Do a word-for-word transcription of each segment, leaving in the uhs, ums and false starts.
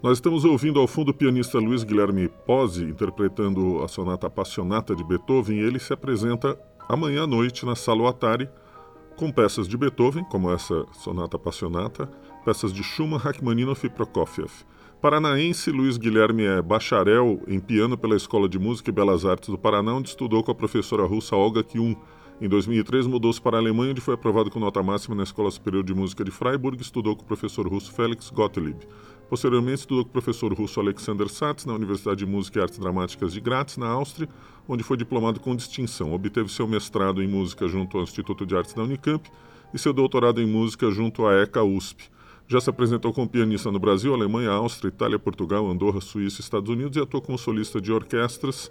Nós estamos ouvindo ao fundo o pianista Luiz Guilherme Pozzi interpretando a sonata Appassionata de Beethoven, e ele se apresenta amanhã à noite na Sala Oatari com peças de Beethoven, como essa sonata Appassionata, peças de Schumann, Rachmaninoff e Prokofiev. Paranaense, Luiz Guilherme é bacharel em piano pela Escola de Música e Belas Artes do Paraná, onde estudou com a professora russa Olga Kuhn. Em dois mil e três, mudou-se para a Alemanha, onde foi aprovado com nota máxima na Escola Superior de Música de Freiburg e estudou com o professor russo Felix Gottlieb. Posteriormente, estudou com o professor russo Alexander Satz na Universidade de Música e Artes Dramáticas de Graz, na Áustria, onde foi diplomado com distinção. Obteve seu mestrado em música junto ao Instituto de Artes da Unicamp e seu doutorado em música junto à ECA U S P. Já se apresentou como pianista no Brasil, Alemanha, Áustria, Itália, Portugal, Andorra, Suíça e Estados Unidos, e atuou como solista de orquestras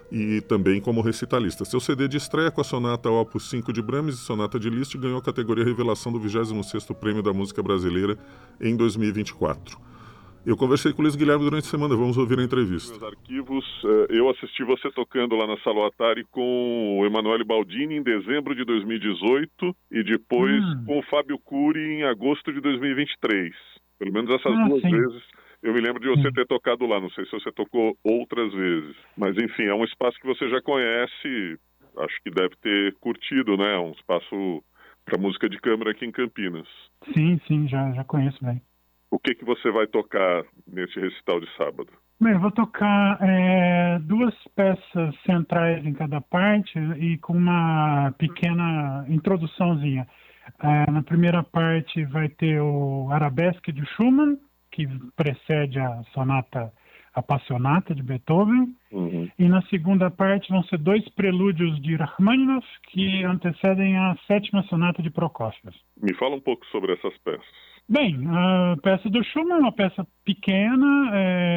e também como recitalista. Seu C D de estreia com a sonata Opus cinco de Brahms e sonata de Liszt ganhou a categoria Revelação do vigésimo sexto Prêmio da Música Brasileira em dois mil e vinte e quatro. Eu conversei com o Luiz Guilherme durante a semana, vamos ouvir a entrevista. Meus arquivos, eu assisti você tocando lá na Sala Oatari com o Emanuele Baldini em dezembro de dois mil e dezoito e depois hum. com o Fábio Cury em agosto de dois mil e vinte e três. Pelo menos essas ah, duas sim. vezes eu me lembro de você sim. ter tocado lá, não sei se você tocou outras vezes. Mas enfim, é um espaço que você já conhece, acho que deve ter curtido, né? Um espaço para música de câmara aqui em Campinas. Sim, sim, já, já conheço bem. O que, que você vai tocar nesse recital de sábado? Bem, eu vou tocar é, duas peças centrais em cada parte e com uma pequena introduçãozinha. É, na primeira parte vai ter o Arabesque de Schumann, que precede a sonata Appassionata de Beethoven. Uhum. E na segunda parte vão ser dois prelúdios de Rachmaninoff, que antecedem a sétima sonata de Prokofiev. Me fala um pouco sobre essas peças. Bem, a peça do Schumann é uma peça pequena,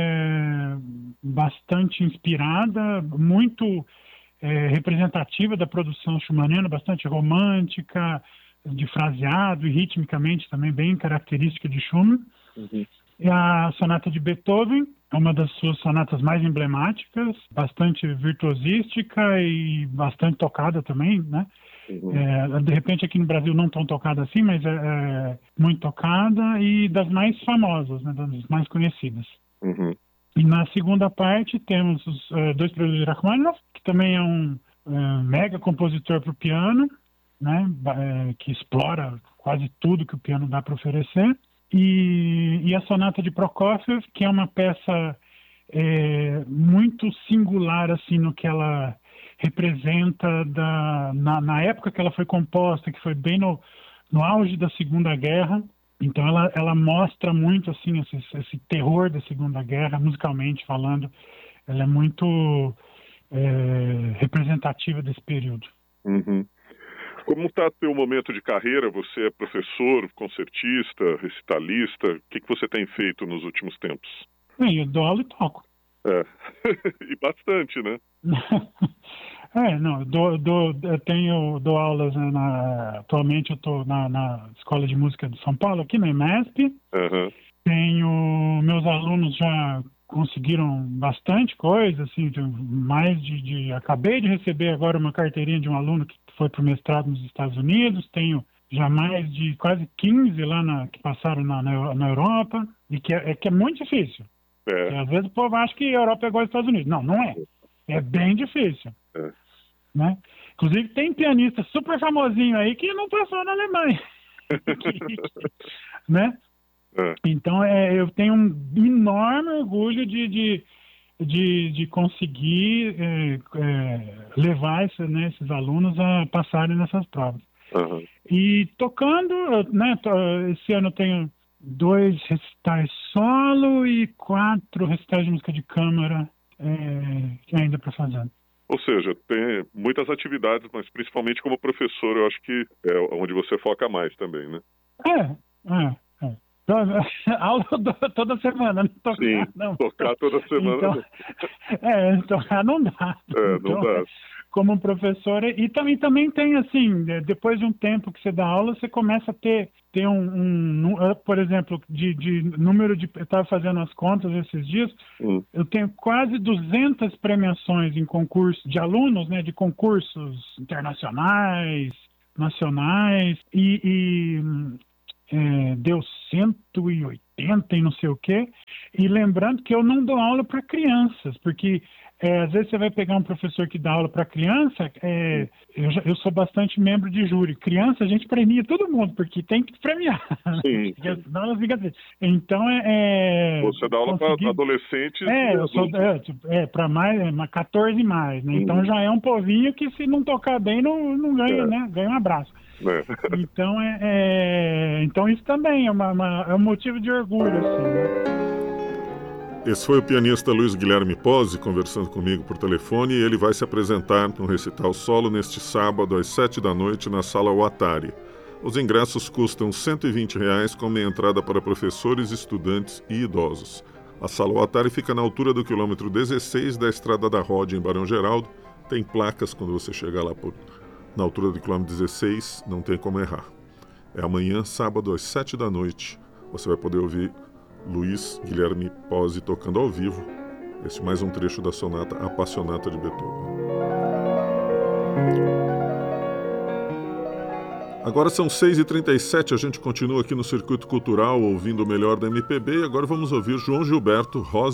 é, bastante inspirada, muito é, representativa da produção schumanniana, bastante romântica, de fraseado e ritmicamente também bem característica de Schumann. Uhum. E a sonata de Beethoven é uma das suas sonatas mais emblemáticas, bastante virtuosística e bastante tocada também, né? Uhum. É, de repente aqui no Brasil não tão tocada assim, mas é, é muito tocada e das mais famosas, né, das mais conhecidas. Uhum. E na segunda parte temos os uh, dois prelúdios de Rachmaninoff, que também é um uh, mega compositor para o piano, né, é, que explora quase tudo que o piano dá para oferecer. E, e a sonata de Prokofiev, que é uma peça é, muito singular assim, no que ela representa da, na, na época que ela foi composta, que foi bem no, no auge da Segunda Guerra. Então ela, ela mostra muito assim, esse, esse terror da Segunda Guerra, musicalmente falando. Ela é muito é, representativa desse período. Uhum. Como está teu momento de carreira? Você é professor, concertista, recitalista? O que, que você tem feito nos últimos tempos? Bem, eu dou aula e toco. É, e bastante, né? é, não, eu, dou, dou, eu tenho, dou aulas, né, na, atualmente eu estou na, na Escola de Música de São Paulo, aqui na EMESP. Uhum. Tenho, meus alunos já conseguiram bastante coisa, assim, de, mais de, de, acabei de receber agora uma carteirinha de um aluno que foi para o mestrado nos Estados Unidos, tenho já mais de quase quinze lá na, que passaram na, na, na Europa, e que é, é, que é muito difícil. É. Às vezes o povo acha que a Europa é igual aos Estados Unidos. Não, não é. É bem difícil. É. Né? Inclusive tem pianista super famosinho aí que não passou na Alemanha. né? É. Então é, eu tenho um enorme orgulho de, de, de, de conseguir é, é, levar esse, né, esses alunos a passarem nessas provas. Uhum. E tocando, né, esse ano eu tenho dois recitais solo e quatro recitais de música de câmara é, ainda para fazer. Ou seja, tem muitas atividades, mas principalmente como professor, eu acho que é onde você foca mais também, né? É, é, é. Aula toda semana, não tocar, Sim, não. tocar toda semana. Então, é, tocar não dá. É, não então, dá. Como professor, e também, também tem assim, depois de um tempo que você dá aula, você começa a ter, ter um, um por exemplo, de, de número de, eu estava fazendo as contas esses dias, hum. eu tenho quase duzentas premiações em concursos de alunos, né, de concursos internacionais, nacionais, e, e é, deu cento e oitenta e não sei o quê. E lembrando que eu não dou aula para crianças, porque é, às vezes você vai pegar um professor que dá aula para criança, é, eu, já, eu sou bastante membro de júri. Criança, a gente premia todo mundo, porque tem que premiar. Sim. Senão elas ficam assim. Então, é... é Você dá aula consegui... para adolescentes? É, eu sou é, tipo, é para mais, é, quatorze mais, né? Uhum. Então já é um povinho que se não tocar bem não, não ganha, é. né? Ganha um abraço. É. Então, é, é, então isso também é, uma, uma, é um motivo de orgulho, assim, né? Esse foi o pianista Luiz Guilherme Pozzi conversando comigo por telefone e ele vai se apresentar no recital solo neste sábado às sete da noite na Sala Watari. Os ingressos custam cento e vinte reais com meia entrada para professores, estudantes e idosos. A Sala Watari fica na altura do quilômetro dezesseis da Estrada da Rode, em Barão Geraldo. Tem placas quando você chegar lá por, na altura do quilômetro dezesseis, não tem como errar. É amanhã, sábado, às sete da noite. Você vai poder ouvir Luiz Guilherme Pozzi tocando ao vivo. Este mais um trecho da sonata Appassionata de Beethoven. Agora são seis e trinta e sete, a gente continua aqui no Circuito Cultural ouvindo o melhor da M P B e agora vamos ouvir João Gilberto, Rosa